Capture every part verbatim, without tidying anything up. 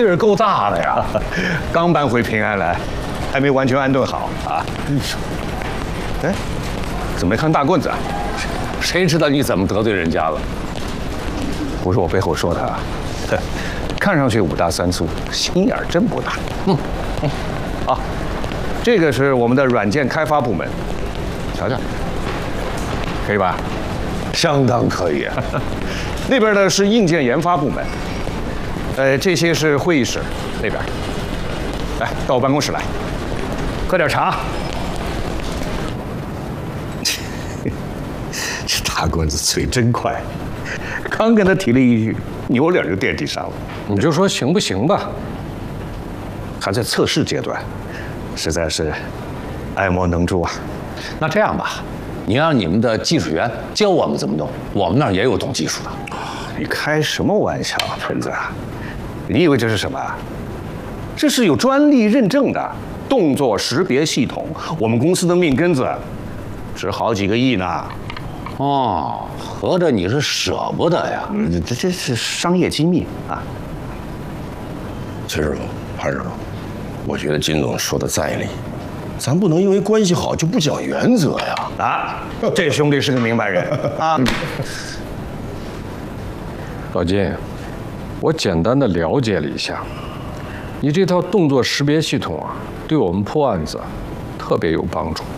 地儿够大的呀，刚搬回平安来，还没完全安顿好啊。哎，怎么没看大棍子啊？ 谁知道你怎么得罪人家了？ 不是我背后说他啊，哼，看上去五大三粗，心眼儿真不大。嗯嗯，啊，这个是我们的软件开发部门，瞧瞧，可以吧？ 相当可以啊。 那边呢是硬件研发部门，呃，这些是会议室那边。来，到我办公室来，喝点茶。这大棍子嘴真快，刚跟他提了一句，扭脸就垫地上了。 你就说行不行吧？ 还在测试阶段，实在是爱莫能助啊。 那这样吧，你让你们的技术员教我们怎么弄，我们那儿也有懂技术的。 你开什么玩笑，喷子？你以为这是什么？这是有专利认证的动作识别系统，我们公司的命根子，值好几个亿呢。 哦，合着你是舍不得呀？ 嗯，这这是商业机密啊。 崔师傅、潘师傅，我觉得金总说的在理，咱不能因为关系好就不讲原则呀！ 啊，这兄弟是个明白人啊。 老金，我简单的了解了一下，你这套动作识别系统啊，对我们破案子特别有帮助。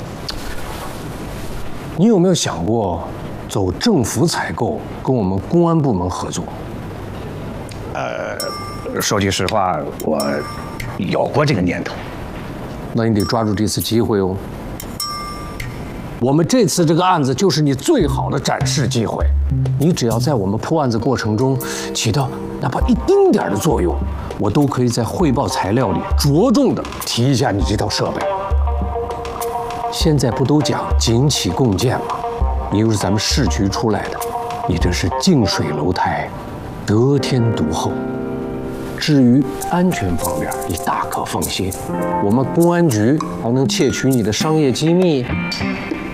你有没有想过走政府采购，跟我们公安部门合作？ 呃，说句实话，我有过这个念头。 那你得抓住这次机会哦。我们这次这个案子就是你最好的展示机会，你只要在我们破案子过程中起到哪怕一丁点的作用，我都可以在汇报材料里着重的提一下你这套设备。现在不都讲警企共建吗？你又是咱们市局出来的，你这是近水楼台，得天独厚。至于安全方面，你大可放心，我们公安局还能窃取你的商业机密？